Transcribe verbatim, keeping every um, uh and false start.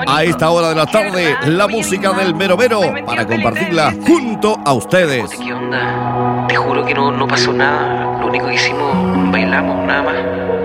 A esta hora de la tarde, la música del Mero Mero para compartirla junto a ustedes. ¿Qué onda? Te juro que no, no pasó nada. Lo único que hicimos, bailamos, nada más.